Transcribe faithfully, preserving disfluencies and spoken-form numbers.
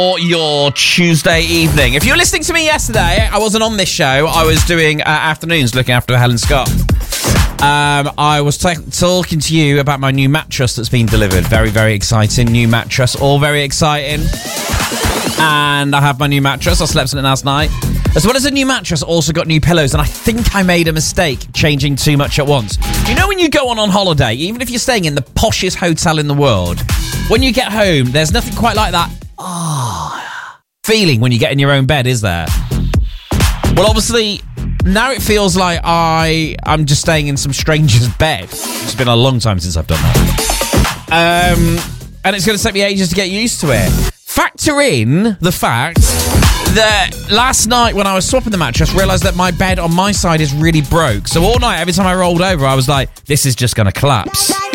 Or your Tuesday evening. If you were listening to me yesterday, I wasn't on this show. I was doing uh, afternoons looking after Helen Scott. Um, I was t- talking to you about my new mattress that's been delivered. Very, very exciting. New mattress. All very exciting. And I have my new mattress. I slept on it last night. As well as a new mattress, also got new pillows. And I think I made a mistake changing too much at once. You know when you go on on holiday, even if you're staying in the poshest hotel in the world, when you get home, there's nothing quite like that oh, feeling when you get in your own bed, is there? Well, obviously, now it feels like I, I'm just staying in some stranger's bed. It's been a long time since I've done that. Um, and it's going to take me ages to get used to it. Factor in the fact that last night when I was swapping the mattress, realised that my bed on my side is really broke. So all night, every time I rolled over, I was like, this is just going to collapse.